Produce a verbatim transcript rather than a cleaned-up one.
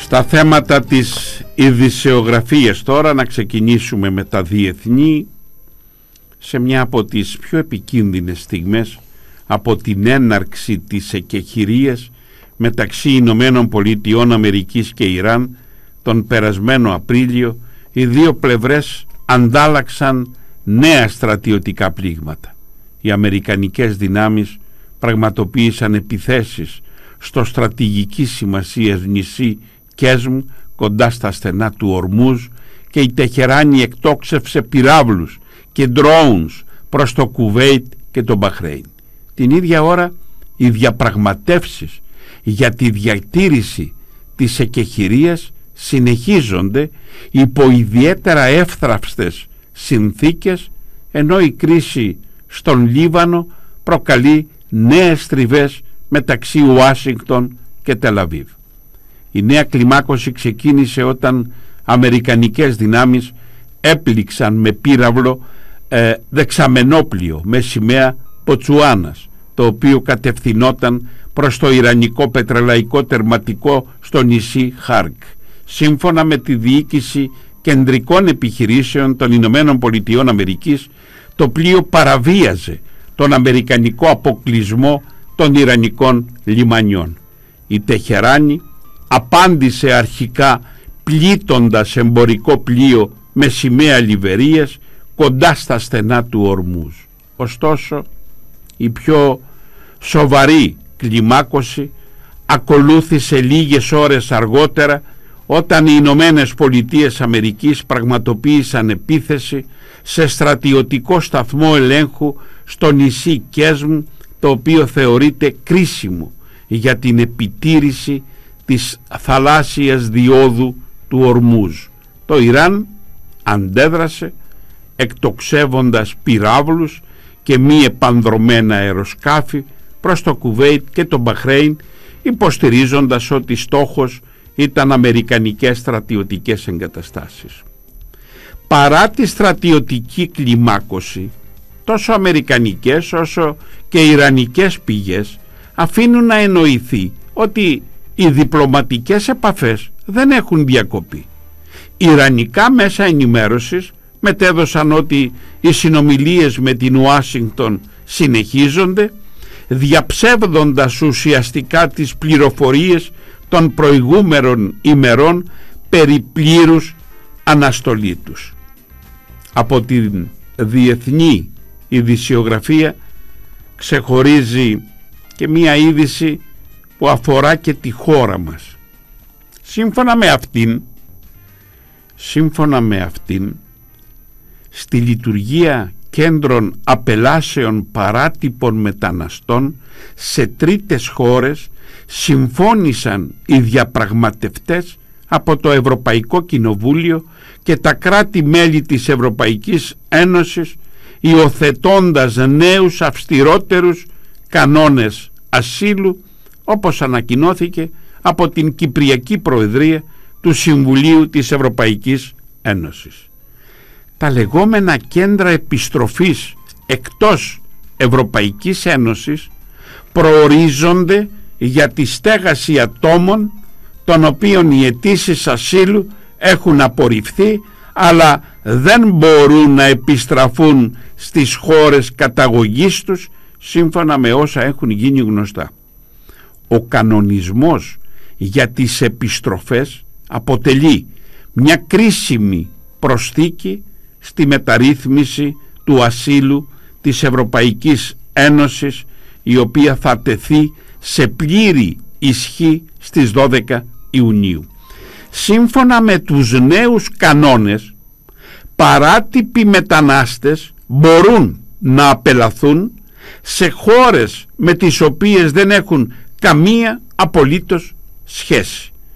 Στα θέματα της ειδησεογραφίας τώρα, να ξεκινήσουμε με τα διεθνή. Σε μια από τις πιο επικίνδυνες στιγμές από την έναρξη της εκεχηρίας μεταξύ Ηνωμένων Πολιτειών Αμερικής και Ιράν τον περασμένο Απρίλιο, οι δύο πλευρές αντάλλαξαν νέα στρατιωτικά πλήγματα. Οι αμερικανικές δυνάμεις πραγματοποίησαν επιθέσεις στο στρατηγικής σημασίας νησί Κέσμ κοντά στα στενά του Ορμούζ και η Τεχεράνη εκτόξευσε πυράβλους και drones προς το Κουβέιτ και το Μπαχρέιν. Την ίδια ώρα οι διαπραγματεύσεις για τη διατήρηση της εκεχηρίας συνεχίζονται υπό ιδιαίτερα εύθραυστες συνθήκες, ενώ η κρίση στον Λίβανο προκαλεί νέες τριβές μεταξύ Ουάσιγκτον και Τελαβίβ. Η νέα κλιμάκωση ξεκίνησε όταν αμερικανικές δυνάμεις έπληξαν με πύραυλο ε, δεξαμενόπλιο με σημαία Ποτσουάνας, το οποίο κατευθυνόταν προς το ιρανικό πετρελαϊκό τερματικό στο νησί Χάρκ. Σύμφωνα με τη διοίκηση κεντρικών επιχειρήσεων των Ηνωμένων Πολιτειών Αμερικής, το πλοίο παραβίαζε τον αμερικανικό αποκλεισμό των ιρανικών λιμανιών. Η Τεχεράνη απάντησε αρχικά πλήττοντας εμπορικό πλοίο με σημαία Λιβερίας κοντά στα στενά του Ορμούζ. Ωστόσο, η πιο σοβαρή κλιμάκωση ακολούθησε λίγες ώρες αργότερα, όταν οι Ηνωμένες Πολιτείες Αμερικής πραγματοποίησαν επίθεση σε στρατιωτικό σταθμό ελέγχου στο νησί Κέσμ, το οποίο θεωρείται κρίσιμο για την επιτήρηση της θαλάσσιας διόδου του Ορμούζ. Το Ιράν αντέδρασε εκτοξεύοντας πυράβλους και μη επανδρομένα αεροσκάφη προς το Κουβέιτ και το Μπαχρέιν, υποστηρίζοντας ότι στόχος ήταν αμερικανικές στρατιωτικές εγκαταστάσεις. Παρά τη στρατιωτική κλιμάκωση, τόσο αμερικανικές όσο και ιρανικές πηγές αφήνουν να εννοηθεί ότι οι διπλωματικές επαφές δεν έχουν διακοπεί. Ιρανικά μέσα ενημέρωσης μετέδωσαν ότι οι συνομιλίες με την Ουάσιγκτον συνεχίζονται, διαψεύδοντας ουσιαστικά τις πληροφορίες των προηγούμενων ημερών περί πλήρους αναστολή τους. Από την διεθνή ειδησιογραφία ξεχωρίζει και μία είδηση που αφορά και τη χώρα μας. Σύμφωνα με αυτήν, σύμφωνα με αυτήν, στη λειτουργία κέντρων απελάσεων παράτυπων μεταναστών σε τρίτες χώρες συμφώνησαν οι διαπραγματευτές από το Ευρωπαϊκό Κοινοβούλιο και τα κράτη-μέλη της Ευρωπαϊκής Ένωσης, υιοθετώντας νέους αυστηρότερους κανόνες ασύλου, όπως ανακοινώθηκε από την Κυπριακή Προεδρία του Συμβουλίου της Ευρωπαϊκής Ένωσης. Τα λεγόμενα κέντρα επιστροφής εκτός Ευρωπαϊκής Ένωσης προορίζονται για τη στέγαση ατόμων των οποίων οι αιτήσεις ασύλου έχουν απορριφθεί, αλλά δεν μπορούν να επιστραφούν στις χώρες καταγωγής τους σύμφωνα με όσα έχουν γίνει γνωστά. Ο κανονισμός για τις επιστροφές αποτελεί μια κρίσιμη προσθήκη στη μεταρρύθμιση του ασύλου της Ευρωπαϊκής Ένωσης, η οποία θα τεθεί σε πλήρη ισχύ στις δώδεκα Ιουνίου. Σύμφωνα με τους νέους κανόνες, παράτυποι μετανάστες μπορούν να απελαθούν σε χώρες με τις οποίες δεν έχουν καμία απολύτως σχέση.